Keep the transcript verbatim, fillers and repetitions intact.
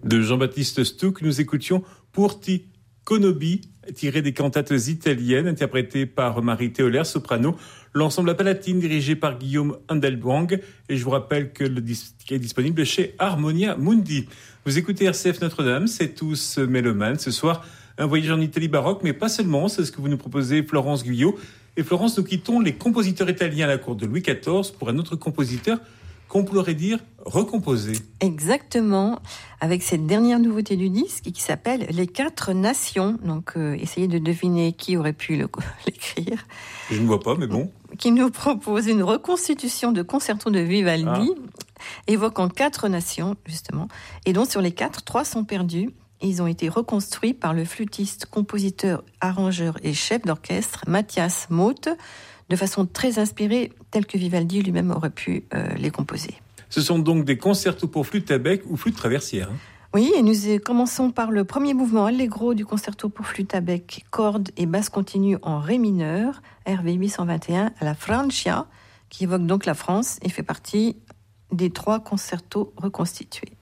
De Jean-Baptiste Stuck, nous écoutions Purti Conobi, tiré des cantates italiennes, interprété par Marie Théolaire, soprano, l'ensemble La Palatine, dirigé par Guillaume Handelbang. Et je vous rappelle que le disque est disponible chez Harmonia Mundi. Vous écoutez R C F Notre-Dame, c'est tous mélomanes. Ce soir, un voyage en Italie baroque, mais pas seulement, c'est ce que vous nous proposez, Florence Guyot. Et Florence, nous quittons les compositeurs italiens à la cour de Louis quatorze pour un autre compositeur qu'on pourrait dire recomposé. Exactement, avec cette dernière nouveauté du disque qui s'appelle Les Quatre Nations. Donc, euh, essayez de deviner qui aurait pu le, l'écrire. Je ne vois pas, mais bon. Qui nous propose une reconstitution de concerto de Vivaldi, ah. évoquant quatre nations, justement. Et donc, sur les quatre, trois sont perdus. Ils ont été reconstruits par le flûtiste, compositeur, arrangeur et chef d'orchestre Matthias Moth, de façon très inspirée, telle que Vivaldi lui-même aurait pu euh, les composer. Ce sont donc des concertos pour flûte à bec ou flûte traversière. Hein. Oui, et nous commençons par le premier mouvement allegro du concerto pour flûte à bec, cordes et basse continue en ré mineur, R V huit cent vingt et un, à la Francia, qui évoque donc la France et fait partie des trois concertos reconstitués.